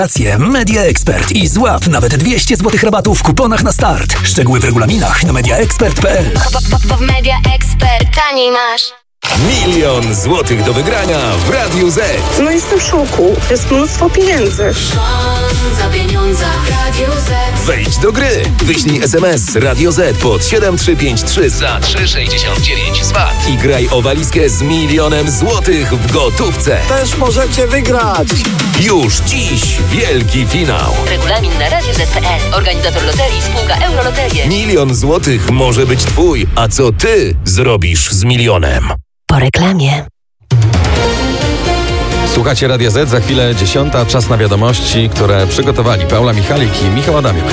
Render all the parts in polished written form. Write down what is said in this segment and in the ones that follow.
Media Expert i złap nawet 200 zł rabatu w kuponach na start. Szczegóły w regulaminach na mediaexpert.pl. W Media Expert taniej masz. 1 000 000 złotych do wygrania w Radiu Z. No jestem w szoku. To jest mnóstwo pieniędzy. Za pieniądze w Radiu Z. Wejdź do gry. Wyślij SMS Radio Z pod 7353 za 3,69 z VAT i graj o walizkę z 1 000 000 złotych w gotówce. Też możecie wygrać. Już dziś wielki finał. Regulamin na radioz.pl. Organizator loterii spółka Euroloterie. 1 000 000 złotych może być twój, a co ty zrobisz z milionem? Po reklamie. Słuchacie Radia Z, za chwilę 10. Czas na wiadomości, które przygotowali Paula Michalik i Michał Adamiuk.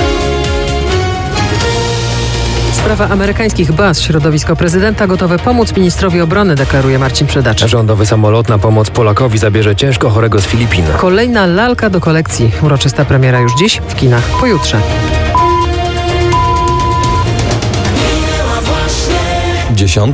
Sprawa amerykańskich baz. Środowisko prezydenta gotowe pomóc ministrowi obrony, deklaruje Marcin Przydacz. Rządowy samolot na pomoc Polakowi zabierze ciężko chorego z Filipin. Kolejna lalka do kolekcji. Uroczysta premiera już dziś, w kinach pojutrze. 10.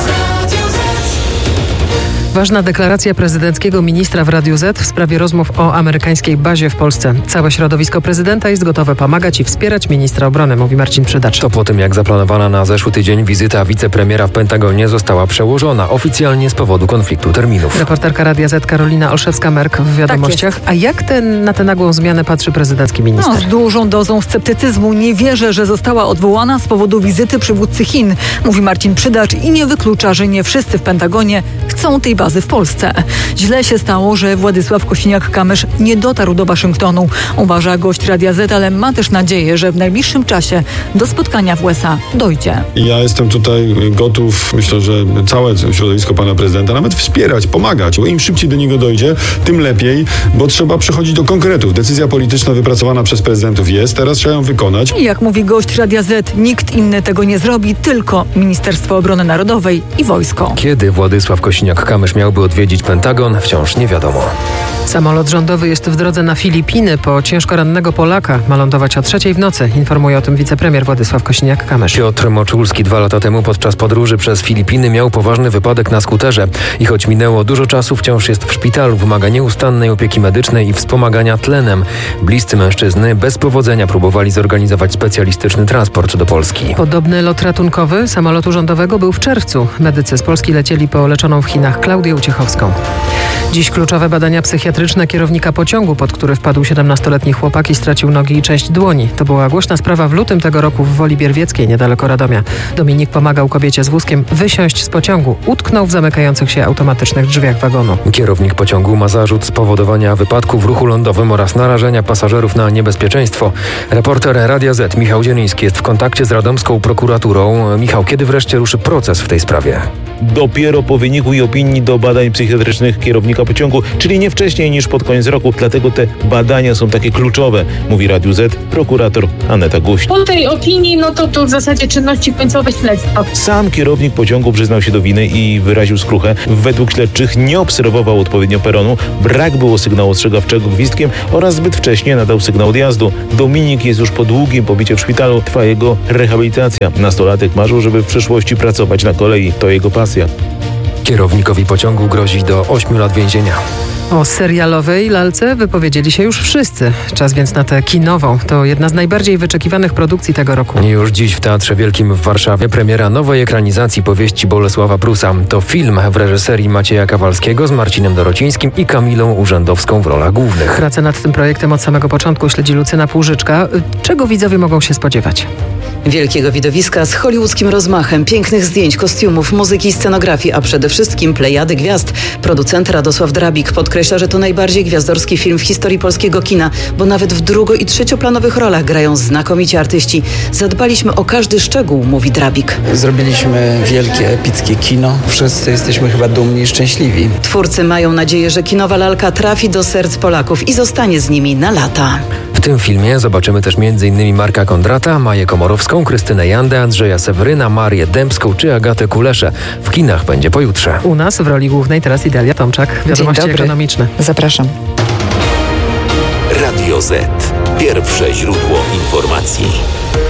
Ważna deklaracja prezydenckiego ministra w Radiu Z w sprawie rozmów o amerykańskiej bazie w Polsce. Całe środowisko prezydenta jest gotowe pomagać i wspierać ministra obrony, mówi Marcin Przydacz. To po tym, jak zaplanowana na zeszły tydzień wizyta wicepremiera w Pentagonie została przełożona oficjalnie z powodu konfliktu terminów. Reporterka Radia Z Karolina Olszewska-Merk w wiadomościach. Tak, a jak na tę nagłą zmianę patrzy prezydencki minister? Z dużą dozą sceptycyzmu. Nie wierzę, że została odwołana z powodu wizyty przywódcy Chin, mówi Marcin Przydacz i nie wyklucza, że nie wszyscy w Pentagonie chcą tej bazy w Polsce. Źle się stało, że Władysław Kosiniak-Kamysz nie dotarł do Waszyngtonu. Uważa gość Radia Z, ale ma też nadzieję, że w najbliższym czasie do spotkania w USA dojdzie. Ja jestem tutaj gotów, myślę, że całe środowisko pana prezydenta nawet wspierać, pomagać. Bo im szybciej do niego dojdzie, tym lepiej, bo trzeba przechodzić do konkretów. Decyzja polityczna wypracowana przez prezydentów jest, teraz trzeba ją wykonać. I jak mówi gość Radia Z, nikt inny tego nie zrobi, tylko Ministerstwo Obrony Narodowej i wojsko. Kiedy Władysław Kosiniak-Kamysz miałby odwiedzić Pentagon, wciąż nie wiadomo. Samolot rządowy jest w drodze na Filipiny po ciężko rannego Polaka. Ma lądować o 3:00 w nocy. Informuje o tym wicepremier Władysław Kosiniak-Kamysz. Piotr Moczulski 2 lata temu podczas podróży przez Filipiny miał poważny wypadek na skuterze i choć minęło dużo czasu, wciąż jest w szpitalu. Wymaga nieustannej opieki medycznej i wspomagania tlenem. Bliscy mężczyzny bez powodzenia próbowali zorganizować specjalistyczny transport do Polski. Podobny lot ratunkowy samolotu rządowego był w czerwcu. Medycy z Polski lecieli po leczoną w Chinach Klaudię Uciechowską. Dziś kluczowe badania psychiatryczne kierownika pociągu, pod który wpadł 17-letni chłopak i stracił nogi i część dłoni. To była głośna sprawa w lutym tego roku w Woli Bierwieckiej, niedaleko Radomia. Dominik pomagał kobiecie z wózkiem wysiąść z pociągu. Utknął w zamykających się automatycznych drzwiach wagonu. Kierownik pociągu ma zarzut spowodowania wypadku w ruchu lądowym oraz narażenia pasażerów na niebezpieczeństwo. Reporter Radia Z Michał Zieliński jest w kontakcie z radomską prokuraturą. Michał, kiedy wreszcie ruszy proces w tej sprawie? Dopiero po wyniku i opinii do badań psychiatrycznych kierownika pociągu, czyli nie wcześniej niż pod koniec roku. Dlatego te badania są takie kluczowe, mówi Radiu Z prokurator Aneta Guść. Po tej opinii, to w zasadzie czynności końcowe śledztwa. Sam kierownik pociągu przyznał się do winy i wyraził skruchę. Według śledczych nie obserwował odpowiednio peronu, brak było sygnału ostrzegawczego gwizdkiem oraz zbyt wcześnie nadał sygnał odjazdu. Dominik jest już po długim pobycie w szpitalu. Trwa jego rehabilitacja. Nastolatek marzył, żeby w przyszłości pracować na kolei. To jego pasja. Kierownikowi pociągu grozi do 8 lat więzienia. O serialowej lalce wypowiedzieli się już wszyscy. Czas więc na tę kinową. To jedna z najbardziej wyczekiwanych produkcji tego roku. Już dziś w Teatrze Wielkim w Warszawie premiera nowej ekranizacji powieści Bolesława Prusa. To film w reżyserii Macieja Kawalskiego z Marcinem Dorocińskim i Kamilą Urzędowską w rolach głównych. Pracę nad tym projektem od samego początku śledzi Lucyna Półżyczka. Czego widzowie mogą się spodziewać? Wielkiego widowiska z hollywoodzkim rozmachem, pięknych zdjęć, kostiumów, muzyki i scenografii, a przede wszystkim plejady gwiazd. Producent Radosław Drabik podkreśla, że to najbardziej gwiazdorski film w historii polskiego kina, bo nawet w drugo- i trzecioplanowych rolach grają znakomici artyści. Zadbaliśmy o każdy szczegół, mówi Drabik. Zrobiliśmy wielkie, epickie kino. Wszyscy jesteśmy chyba dumni i szczęśliwi. Twórcy mają nadzieję, że kinowa lalka trafi do serc Polaków i zostanie z nimi na lata. W tym filmie zobaczymy też m.in. Marka Kondrata, Maję Komorowską, Krystynę Jandę, Andrzeja Seweryna, Marię Dębską czy Agatę Kuleszę. W kinach będzie pojutrze. U nas w roli głównej teraz Idalia Tomczak. Wiadomości ekonomiczne. Zapraszam. Radio Z. Pierwsze źródło informacji.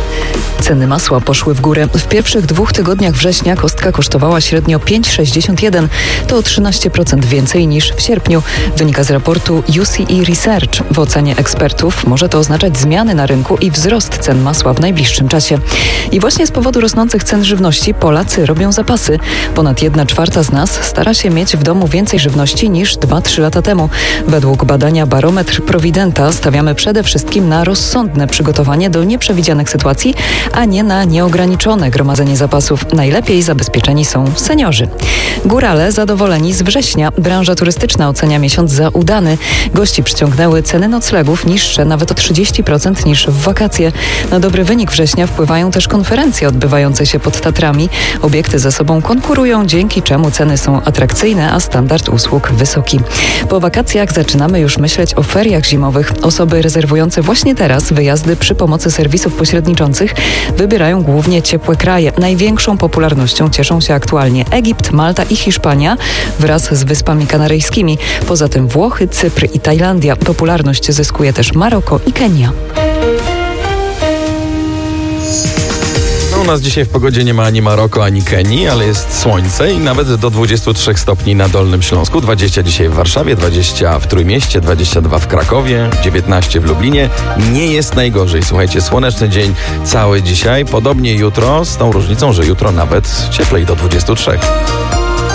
Ceny masła poszły w górę. W pierwszych 2 tygodniach września kostka kosztowała średnio 5,61. To o 13% więcej niż w sierpniu. Wynika z raportu UCE Research. W ocenie ekspertów może to oznaczać zmiany na rynku i wzrost cen masła w najbliższym czasie. I właśnie z powodu rosnących cen żywności Polacy robią zapasy. Ponad 1/4 z nas stara się mieć w domu więcej żywności niż 2-3 lata temu. Według badania Barometr Providenta stawiamy przede wszystkim na rozsądne przygotowanie do nieprzewidzianych sytuacji, a nie na nieograniczone gromadzenie zapasów. Najlepiej zabezpieczeni są seniorzy. Górale zadowoleni z września. Branża turystyczna ocenia miesiąc za udany. Gości przyciągnęły ceny noclegów niższe nawet o 30% niż w wakacje. Na dobry wynik września wpływają też konferencje odbywające się pod Tatrami. Obiekty ze sobą konkurują, dzięki czemu ceny są atrakcyjne, a standard usług wysoki. Po wakacjach zaczynamy już myśleć o feriach zimowych. Osoby rezerwujące właśnie teraz wyjazdy przy pomocy serwisów pośredniczących wybierają głównie ciepłe kraje. Największą popularnością cieszą się aktualnie Egipt, Malta i Hiszpania wraz z Wyspami Kanaryjskimi. Poza tym Włochy, Cypr i Tajlandia. Popularność zyskuje też Maroko i Kenia. U nas dzisiaj w pogodzie nie ma ani Maroko, ani Kenii, ale jest słońce i nawet do 23 stopni na Dolnym Śląsku. 20 dzisiaj w Warszawie, 20 w Trójmieście, 22 w Krakowie, 19 w Lublinie. Nie jest najgorzej. Słuchajcie, słoneczny dzień cały dzisiaj. Podobnie jutro, z tą różnicą, że jutro nawet cieplej do 23.